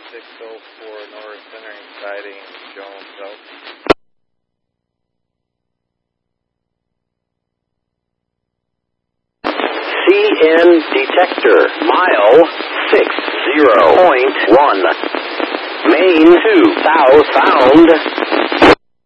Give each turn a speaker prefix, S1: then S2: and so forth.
S1: 604 north, centering siding, Jones out.
S2: CN detector, mile 60.1. Main 2, southbound.